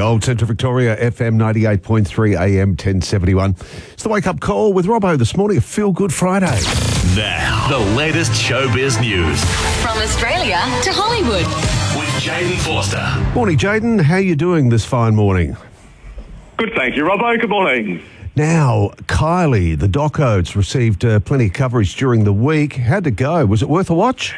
Gold Centre Victoria, FM 98.3 AM 1071. It's the Wake Up Call with Robbo this morning, a feel-good Friday. Now, the latest showbiz news. From Australia to Hollywood. With Jaden Forster. Morning, Jaden. How are you doing this fine morning? Good, thank you, Robbo. Good morning. Now, Kylie, the doco, it's received plenty of coverage during the week. How'd it go? Was it worth a watch?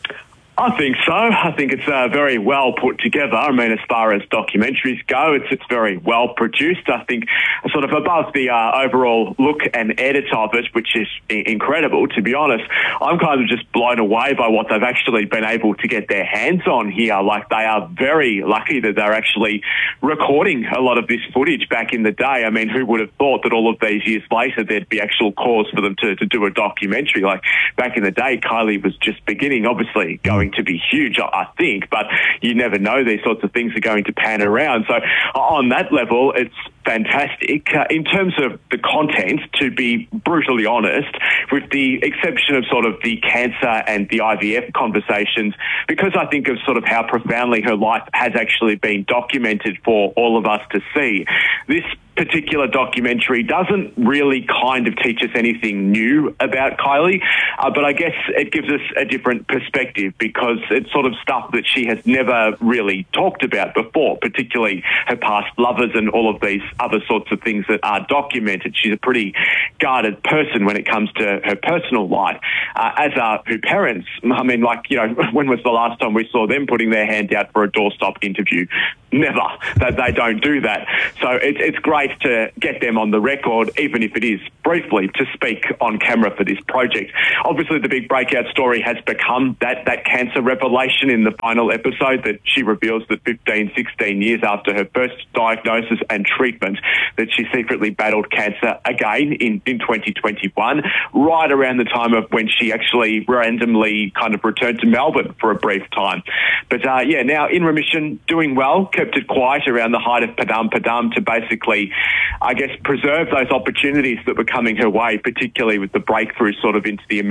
I think so. I think it's very well put together. I mean, as far as documentaries go, it's very well produced. I think sort of above the overall look and edit of it, which is incredible, to be honest. I'm kind of just blown away by what they've actually been able to get their hands on here. Like, they are very lucky that they're actually recording a lot of this footage back in the day. I mean, who would have thought that all of these years later there'd be actual cause for them to do a documentary? Like, back in the day, Kylie was just beginning, obviously going to be huge, I think, but you never know, these sorts of things are going to pan around. So on that level, it's fantastic. In terms of the content, to be brutally honest, with the exception of sort of the cancer and the IVF conversations, because I think of sort of how profoundly her life has actually been documented for all of us to see, this particular documentary doesn't really kind of teach us anything new about Kylie, but I guess it gives us a different perspective because it's sort of stuff that she has never really talked about before, particularly her past lovers and all of these other sorts of things that are documented. She's a pretty guarded person when it comes to her personal life, as are her parents. I mean, like, you know, when was the last time we saw them putting their hand out for a doorstop interview? Never. They don't do that. So it's great to get them on the record, even if it is briefly, to speak on camera for this project. Obviously, the big breakout story has become that cancer revelation in the final episode, that she reveals that 15, 16 years after her first diagnosis and treatment, that she secretly battled cancer again in 2021, right around the time of when she actually randomly kind of returned to Melbourne for a brief time. But now in remission, doing well, kept it quiet around the height of Padam to basically, I guess, preserve those opportunities that were coming her way, particularly with the breakthrough sort of into the